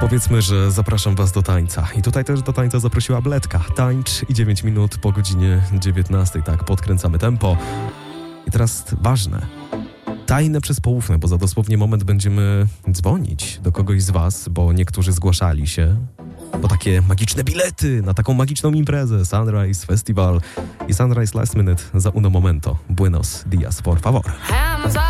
Powiedzmy, że zapraszam was do tańca. I tutaj też do tańca zaprosiła Bledka. Tańcz i 9 minut po godzinie 19. Tak, podkręcamy tempo. I teraz ważne. Tajne przez poufne, bo za dosłownie moment będziemy dzwonić do kogoś z was, bo niektórzy zgłaszali się po takie magiczne bilety na taką magiczną imprezę Sunrise Festival i Sunrise Last Minute za uno momento. Buenos dias, por favor.